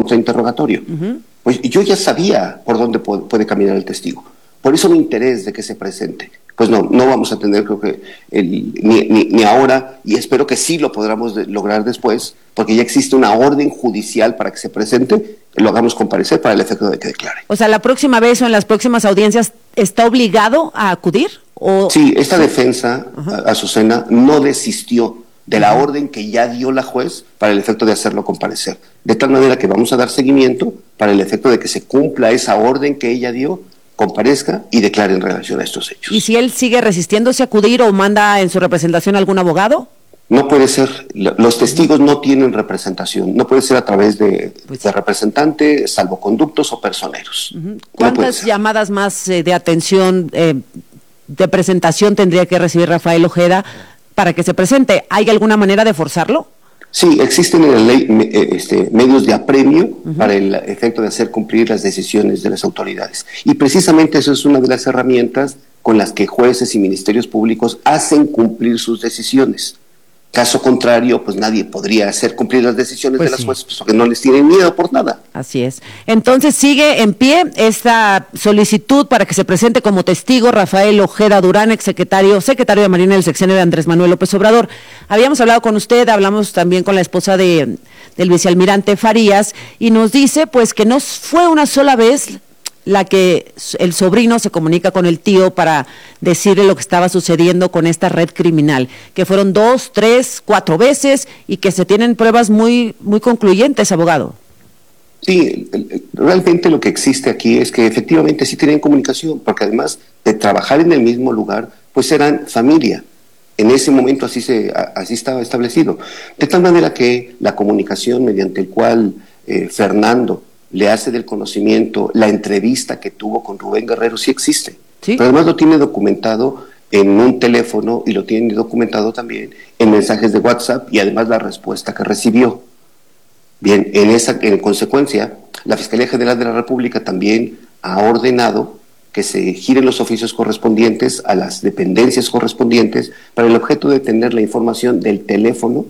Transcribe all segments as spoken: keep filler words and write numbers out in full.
contrainterrogatorio. Uh-huh. Pues yo ya sabía por dónde puede, puede caminar el testigo. Por eso mi interés de que se presente. Pues no, no vamos a tener, creo que, el, ni, ni, ni ahora, y espero que sí lo podamos de, lograr después, porque ya existe una orden judicial para que se presente, lo hagamos comparecer para el efecto de que declare. O sea, la próxima vez o en las próximas audiencias, ¿está obligado a acudir? ¿O... Sí, esta defensa, uh-huh. Azucena, no desistió de la orden que ya dio la juez para el efecto de hacerlo comparecer. De tal manera que vamos a dar seguimiento para el efecto de que se cumpla esa orden que ella dio, comparezca y declare en relación a estos hechos. ¿Y si él sigue resistiéndose a acudir o manda en su representación algún abogado? No puede ser, los testigos no tienen representación, no puede ser a través de, pues, de representante, salvoconductos o personeros. Uh-huh. ¿Cuántas no llamadas más eh, de atención, eh, de presentación tendría que recibir Rafael Ojeda para que se presente? ¿Hay alguna manera de forzarlo? Sí, existen en la ley este, medios de apremio uh-huh. para el efecto de hacer cumplir las decisiones de las autoridades. Y precisamente eso es una de las herramientas con las que jueces y ministerios públicos hacen cumplir sus decisiones. Caso contrario, pues nadie podría hacer cumplir las decisiones pues de las sí. jueces, pues, porque no les tienen miedo por nada. Así es. Entonces sigue en pie esta solicitud para que se presente como testigo Rafael Ojeda Durán, exsecretario, secretario de Marina del sexenio de Andrés Manuel López Obrador. Habíamos hablado con usted, hablamos también con la esposa de del vicealmirante Farías, y nos dice pues que no fue una sola vez la que el sobrino se comunica con el tío para decirle lo que estaba sucediendo con esta red criminal, que fueron dos, tres, cuatro veces y que se tienen pruebas muy, muy concluyentes, abogado. Sí, realmente lo que existe aquí es que efectivamente sí tienen comunicación, porque además de trabajar en el mismo lugar, pues eran familia. En ese momento así se así estaba establecido. De tal manera que la comunicación mediante el cual eh, Fernando le hace del conocimiento la entrevista que tuvo con Rubén Guerrero, sí existe. ¿Sí? Pero además lo tiene documentado en un teléfono y lo tiene documentado también en mensajes de WhatsApp y además la respuesta que recibió. Bien, en esa en consecuencia, la Fiscalía General de la República también ha ordenado que se giren los oficios correspondientes a las dependencias correspondientes para el objeto de tener la información del teléfono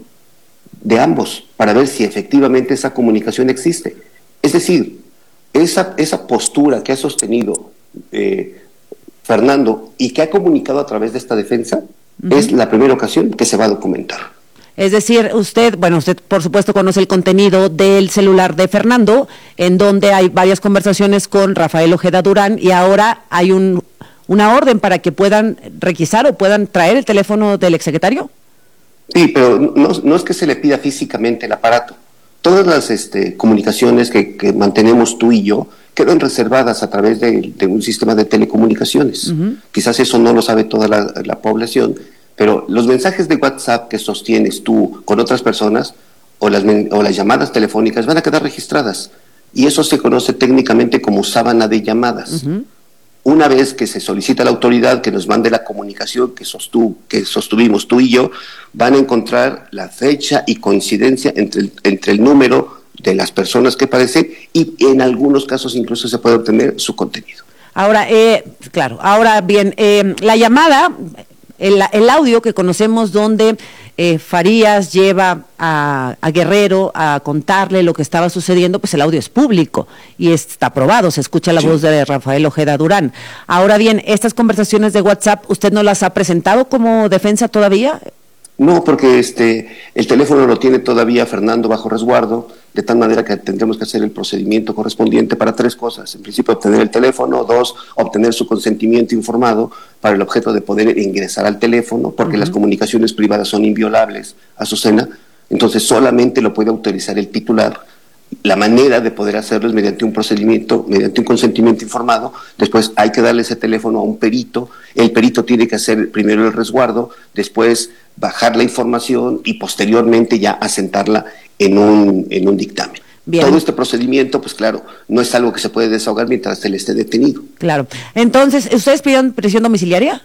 de ambos, para ver si efectivamente esa comunicación existe. Es decir, esa, esa postura que ha sostenido eh, Fernando y que ha comunicado a través de esta defensa, uh-huh. es la primera ocasión que se va a documentar. Es decir, usted, bueno, usted por supuesto conoce el contenido del celular de Fernando, en donde hay varias conversaciones con Rafael Ojeda Durán, y ahora hay un, una orden para que puedan requisar o puedan traer el teléfono del exsecretario. Sí, pero no, no es que se le pida físicamente el aparato. Todas las este, comunicaciones que, que mantenemos tú y yo quedan reservadas a través de, de un sistema de telecomunicaciones. Uh-huh. Quizás eso no lo sabe toda la, la población, pero los mensajes de WhatsApp que sostienes tú con otras personas o las, o las llamadas telefónicas van a quedar registradas. Y eso se conoce técnicamente como sábana de llamadas. Uh-huh. Una vez que se solicita a la autoridad que nos mande la comunicación que, sostu, que sostuvimos tú y yo, van a encontrar la fecha y coincidencia entre el, entre el número de las personas que aparecen y en algunos casos incluso se puede obtener su contenido. Ahora, eh, claro, ahora bien, eh, la llamada, el, el audio que conocemos donde eh, Farías lleva a, a Guerrero a contarle lo que estaba sucediendo, pues el audio es público y está aprobado, se escucha la sí. voz de Rafael Ojeda Durán. Ahora bien, estas conversaciones de WhatsApp, ¿usted no las ha presentado como defensa todavía? No, porque este el teléfono lo tiene todavía Fernando bajo resguardo, de tal manera que tendremos que hacer el procedimiento correspondiente para tres cosas. En principio, obtener el teléfono; dos, obtener su consentimiento informado para el objeto de poder ingresar al teléfono, porque uh-huh. las comunicaciones privadas son inviolables, Azucena. Entonces solamente lo puede autorizar el titular. La manera de poder hacerlo es mediante un procedimiento, mediante un consentimiento informado. Después hay que darle ese teléfono a un perito. El perito tiene que hacer primero el resguardo, después bajar la información y posteriormente ya asentarla en un, en un dictamen. Bien. Todo este procedimiento, pues claro, no es algo que se puede desahogar mientras él esté detenido. Claro. Entonces, ¿ustedes pidieron prisión domiciliaria?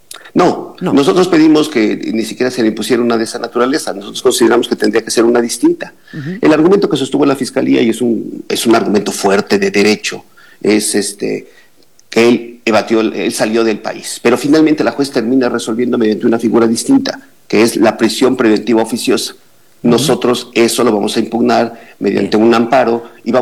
No, no, nosotros pedimos que ni siquiera se le impusiera una de esa naturaleza. Nosotros consideramos que tendría que ser una distinta. Uh-huh. El argumento que sostuvo la Fiscalía, y es un es un argumento fuerte de derecho, es este que él evadió, él salió del país. Pero finalmente la juez termina resolviendo mediante una figura distinta, que es la prisión preventiva oficiosa. Uh-huh. Nosotros eso lo vamos a impugnar mediante un amparo y vamos